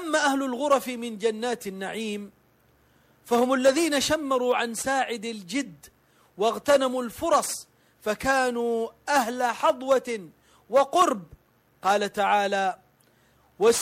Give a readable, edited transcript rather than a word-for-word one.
وأما أهل الغرف من جنات النعيم فهم الذين شمروا عن ساعد الجد واغتنموا الفرص فكانوا أهل حظوة وقرب. قال تعالى: